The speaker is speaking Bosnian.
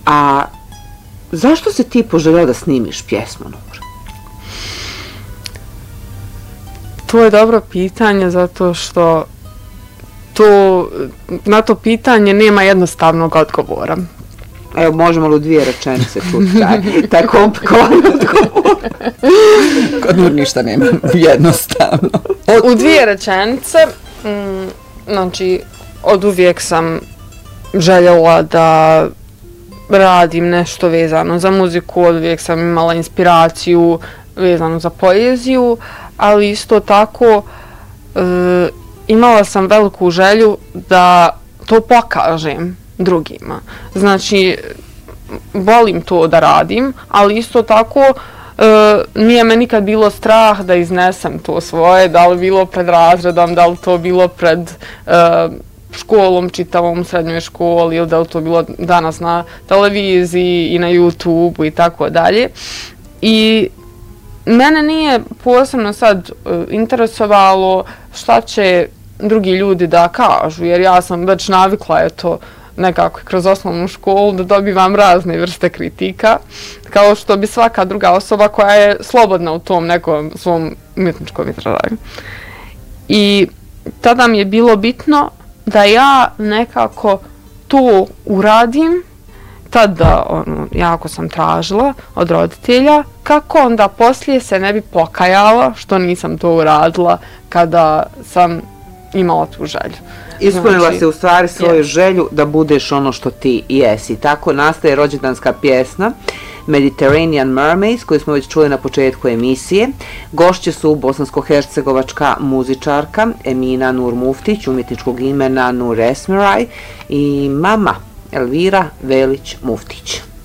A zašto si ti poželjela da snimiš pjesmu, Nur? To je dobro pitanje zato što na to pitanje nema jednostavnog odgovora. Evo, možemo li u 2 rečenice čuti taj komplikovan odgovor? Kod Nur ništa nema jednostavno. U 2 rečenice, znači, od uvijek sam željela da radim nešto vezano za muziku, od uvijek sam imala inspiraciju vezano za poeziju, ali isto tako imala sam veliku želju da to pokažem drugima. Znači, volim to da radim, ali isto tako nije me nikad bilo strah da iznesem to svoje, da li bilo pred razredom, da li to bilo pred školom, čitavom srednjoj školi, ili da li to bilo danas na televiziji i na YouTubeu i tako dalje. I mene nije posebno sad interesovalo šta će drugi ljudi da kažu, jer ja sam već navikla nekako kroz osnovnu školu da dobivam razne vrste kritika, kao što bi svaka druga osoba koja je slobodna u tom nekom svom umjetničkom izražaju. I tada mi je bilo bitno da ja nekako to uradim. Tada jako sam tražila od roditelja kako onda poslije se ne bi pokajala što nisam to uradila kada sam imala tu želju. Ispunila si u stvari svoju želju da budeš ono što ti jesi. Tako nastaje rođendanska pjesma Mediterranean Mermaids, koju smo već čuli na početku emisije. Gošće su bosansko-hercegovačka muzičarka Emina Nur Muftić, umjetničkog imena Nur Esmeraj, i mama Elvira Velić Muftić.